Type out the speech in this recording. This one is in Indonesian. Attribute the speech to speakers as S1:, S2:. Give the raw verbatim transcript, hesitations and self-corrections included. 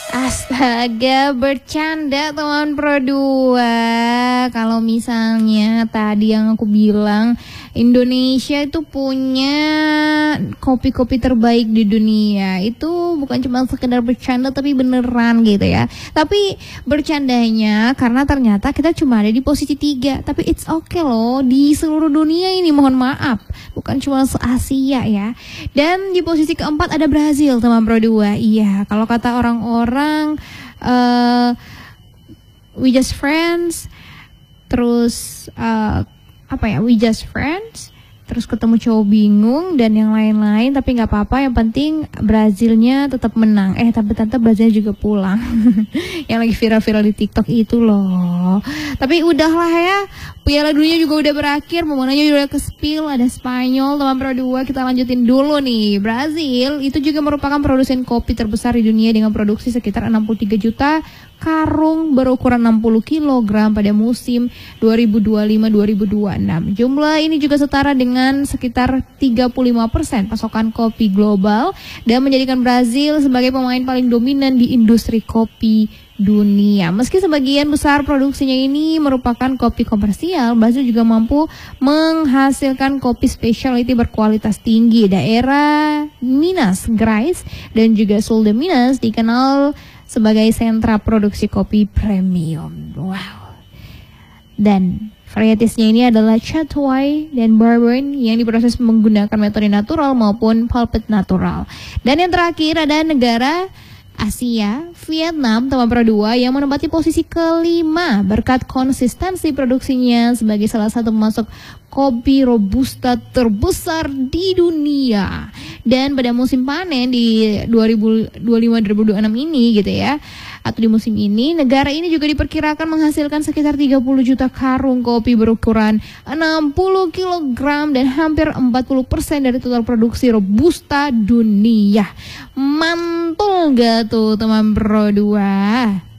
S1: Astaga, bercanda teman Pro dua. Kalau misalnya tadi yang aku bilang Indonesia itu punya kopi-kopi terbaik di dunia, itu bukan cuma sekedar bercanda tapi beneran gitu ya. Tapi bercandanya karena ternyata kita cuma ada di posisi tiga, tapi it's okay loh, di seluruh dunia ini, mohon maaf, bukan cuma se-Asia ya. Dan di posisi keempat ada Brazil teman Pro dua. Iya, kalau kata orang-orang uh, we just friends, terus uh, apa ya, we just friends, terus ketemu cowok bingung dan yang lain-lain, tapi nggak apa-apa, yang penting Brazilnya tetap menang. Eh tapi tante Brazil juga pulang yang lagi viral-viral di TikTok itu loh. Tapi udahlah ya, Piala Dunia juga udah berakhir, momennya juga udah ke spill. Ada Spanyol teman Pro dua, kita lanjutin dulu nih. Brazil itu juga merupakan produsen kopi terbesar di dunia dengan produksi sekitar enam puluh tiga juta karung berukuran enam puluh kilogram pada musim dua ribu dua puluh lima dua ribu dua puluh enam. Jumlah ini juga setara dengan sekitar tiga puluh lima persen pasokan kopi global dan menjadikan Brazil sebagai pemain paling dominan di industri kopi dunia. Meski sebagian besar produksinya ini merupakan kopi komersial, Brazil juga mampu menghasilkan kopi specialty berkualitas tinggi. Daerah Minas Gerais dan juga Sul de Minas dikenal sebagai sentra produksi kopi premium. Wow. Dan varietasnya ini adalah Chatoy dan Bourbon yang diproses menggunakan metode natural maupun pulpit natural. Dan yang terakhir ada negara Asia, Vietnam teman Pro dua yang menempati posisi kelima berkat konsistensi produksinya sebagai salah satu pemasok kopi robusta terbesar di dunia. Dan pada musim panen di dua ribu dua puluh lima dua ribu dua puluh enam ini gitu ya, atau di musim ini, negara ini juga diperkirakan menghasilkan sekitar tiga puluh juta karung kopi berukuran enam puluh kilogram dan hampir empat puluh persen dari total produksi robusta dunia. Mantul gak tuh teman Pro dua?